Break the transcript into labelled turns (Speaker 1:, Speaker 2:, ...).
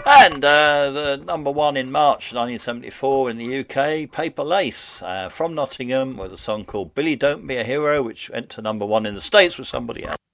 Speaker 1: And the number one in March 1974 in the UK, Paper Lace from Nottingham, with a song called Billy Don't Be a Hero, which went to number one in the States with somebody else.